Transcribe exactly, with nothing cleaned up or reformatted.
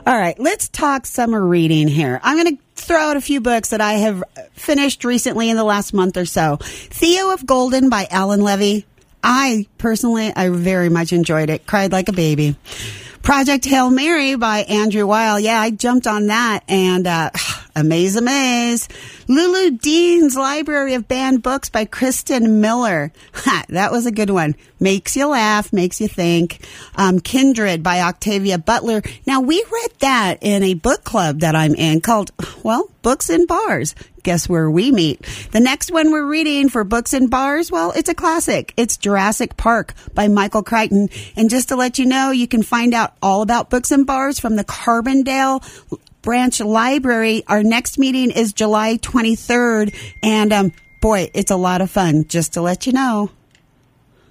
All right, let's talk summer reading here. I'm going to throw out a few books that I have finished recently in the last month or so. Theo of Golden by Alan Levy. I personally, I very much enjoyed it. Cried like a baby. Project Hail Mary by Andrew Weil. Yeah, I jumped on that and uh, amaze, amaze. Lulu Dean's Library of Banned Books by Kristen Miller. Ha, that was a good one. Makes you laugh, makes you think. Um, Kindred by Octavia Butler. Now, we read that in a book club that I'm in called, well, Books in Bars. Guess where we meet? The next one we're reading for Books in Bars, well, it's a classic. It's Jurassic Park by Michael Crichton. And just to let you know, you can find out all about Books in Bars from the Carbondale Branch Library. Our next meeting is July twenty-third. And, um, boy, it's a lot of fun, just to let you know.